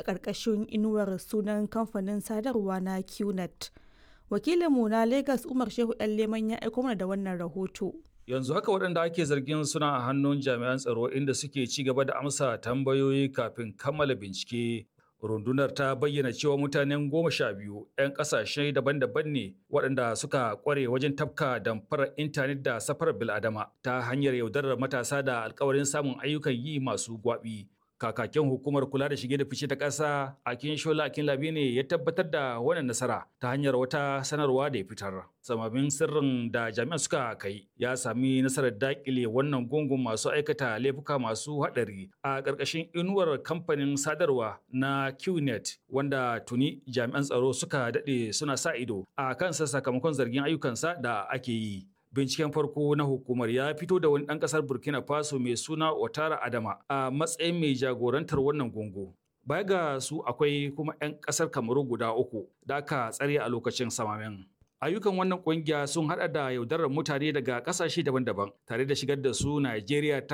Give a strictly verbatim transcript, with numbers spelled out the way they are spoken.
ƙarƙashin inuwar sunan kamfanin sadarwa na QNet. Wakilinmu na Lagos Umar Shehu Leman ya aiko mana da wannan rahoto. Yanzu haka waɗanda ake zargin suna a hannun jami'an tsaro inda suke ci gaba da amsa tambayoyi kafin kammala bincike. Rundunar ta bayyana cewa mutanen goma sha biyu 'yan ƙasashe daban-daban ne waɗanda suka ƙware wajen tafka damfarar intanet da safarar bil'adama ta hanyar yaudarar matasa da alkawarin samun ayyukan yi masu gwaɓi. Kakakin hukumar kula da shige da fice ta ƙasa Akinshola Akinlabi ne ya tabbatar da wannan nasara ta hanyar wata sanarwa da ya fitar. Samamin sirrin da jami'an suka kai ya sami nasarar daƙile wannan gungun masu aikata laifuka masu haɗari a ƙarƙashin inuwar kamfanin sadarwa na QNet wanda tuni jami'an tsaro suka daɗe suna sa ido a kansa sakamakon zargin ayyukansa da ake yi. Binciken farko na hukumar ya fito da wani ɗan ƙasar Burkina Faso mai suna Ouattara Adama a matsayin mai jagorantar wannan gungu. Baya ga su akwai kuma 'yan ƙasar Kamaru guda uku da aka tsare a lokacin samamen. Ayyukan wannan ƙungiya sun haɗa da yaudarar mutane daga ƙasashe daban-daban tare da shigar da su Najeriya ta